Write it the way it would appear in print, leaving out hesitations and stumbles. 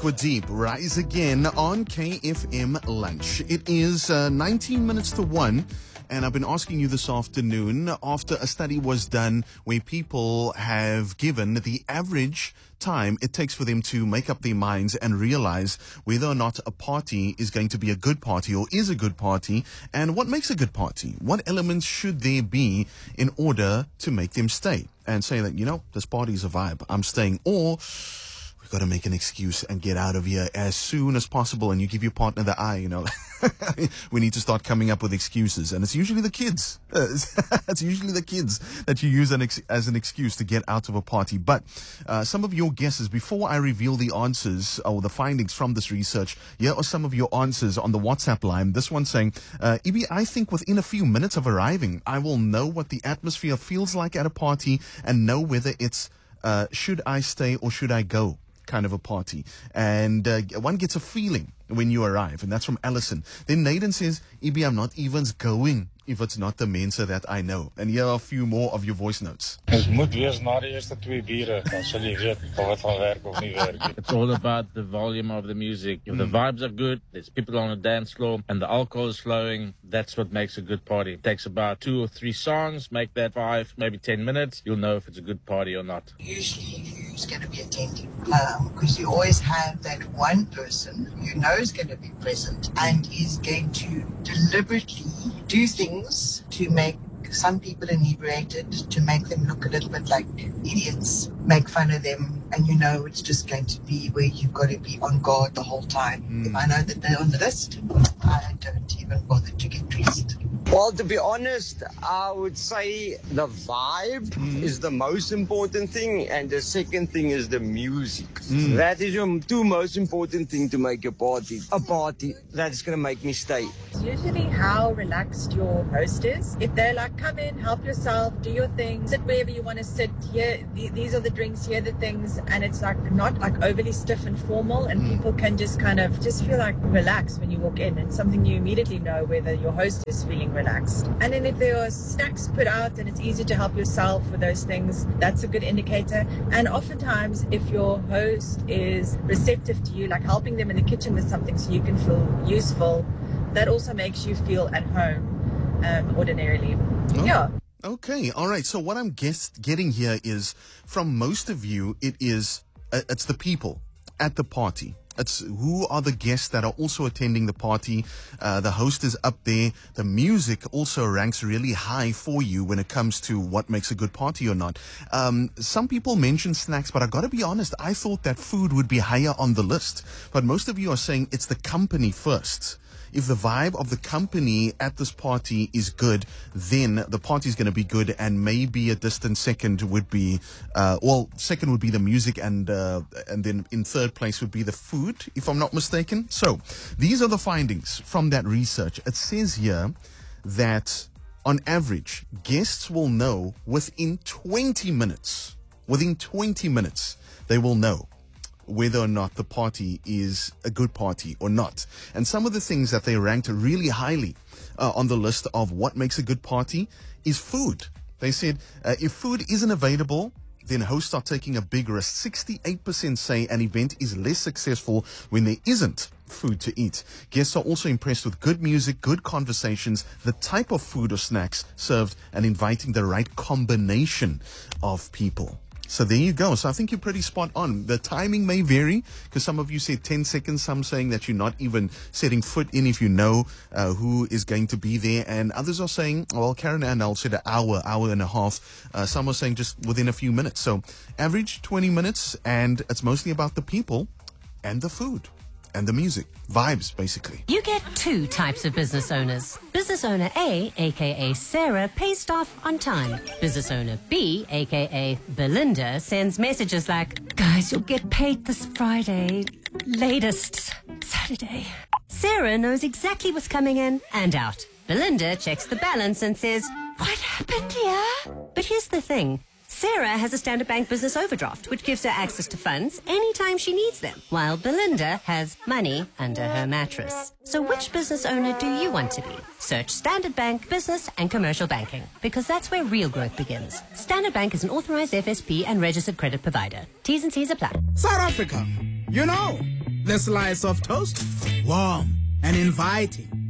Deep, rise again on KFM Lunch. It is 19 minutes to 1, and I've been asking you this afternoon, after a study was done where people have given the average time it takes for them to make up their minds and realize whether or not a party is going to be a good party or is a good party, and what makes a good party. What elements should there be in order to make them stay and say that, you know, this party is a vibe, I'm staying, or we've got to make an excuse and get out of here as soon as possible, and you give your partner the eye, you know. We need to start coming up with excuses, and it's usually the kids. It's usually the kids that you use as an excuse to get out of a party. But some of your guesses, before I reveal the answers or the findings from this research, here are some of your answers on the WhatsApp line. This one saying, Ibi, I think within a few minutes of arriving, I will know what the atmosphere feels like at a party and know whether it's should I stay or should I go kind of a party. And one gets a feeling when you arrive, and that's from Allison. Then Naden says, Ibi, I'm not even going if it's not the Mensa that I know. And here are a few more of your voice notes. Het moet wees na die eerste 2 biere, dan sal jy weet of het gaan werk of nie werk. It's all about the volume of the music. If the vibes are good, there's people on the dance floor, and the alcohol is flowing, that's what makes a good party. It takes about 2 or 3 songs, make that 5, maybe 10 minutes. You'll know if it's a good party or not. Usually who's going to be attending, because you always have that one person you know is going to be present and is going to deliberately do things to make some people inebriated, to make them look a little bit like idiots, make fun of them, and you know it's just going to be where you've got to be on guard the whole time. If I know that they're on the list, I don't even bother to get dressed. Well, to be honest, I would say the vibe is the most important thing, and the second thing is the music. That is your 2 most important thing to make a party that is going to make me stay. It's usually how relaxed your host is. If they're like, come in, help yourself, do your thing, sit wherever you want to sit, here, these are the drinks, here are the things, and it's like not like overly stiff and formal, and people can just kind of just feel like relaxed when you walk in. It's something you immediately know whether your host is feeling relaxed. And then if there are snacks put out and it's easy to help yourself with those things, that's a good indicator. And oftentimes if your host is receptive to you, like helping them in the kitchen with something so you can feel useful, that also makes you feel at home ordinarily. Yeah. Okay, all right. So what I'm getting here is, from most of you, it's the people at the party. It's who are the guests that are also attending the party. The host is up there. The music also ranks really high for you when it comes to what makes a good party or not. Some people mention snacks, but I got to be honest, I thought that food would be higher on the list. But most of you are saying it's the company first. If the vibe of the company at this party is good, then the party is going to be good, and maybe a distant second would be, second would be the music, and then in third place would be the food, if I'm not mistaken. So these are the findings from that research. It says here that on average, guests will know within 20 minutes, they will know whether or not the party is a good party or not. And some of the things that they ranked really highly on the list of what makes a good party is food. They said if food isn't available, then hosts are taking a big risk. 68% say an event is less successful when there isn't food to eat. Guests are also impressed with good music, good conversations, the type of food or snacks served, and inviting the right combination of people. So there you go. So I think you're pretty spot on. The timing may vary, because some of you said 10 seconds, some saying that you're not even setting foot in if you know who is going to be there. And others are saying, well, Karen and Al said an hour and a half. Some are saying just within a few minutes. So average 20 minutes, and it's mostly about the people and the food and the music. Vibes, basically. You get 2 types of business owners. Business owner A, aka Sarah, pays staff on time. Business owner B, aka Belinda, sends messages like, guys, you'll get paid this Friday, latest Saturday. Sarah knows exactly what's coming in and out. Belinda checks the balance and says, what happened here? But here's the thing. Sarah has a Standard Bank business overdraft, which gives her access to funds anytime she needs them, while Belinda has money under her mattress. So which business owner do you want to be? Search Standard Bank Business and Commercial Banking, because that's where real growth begins. Standard Bank is an authorized FSP and registered credit provider. T's and C's apply. South Africa, you know, the slice of toast, warm and inviting.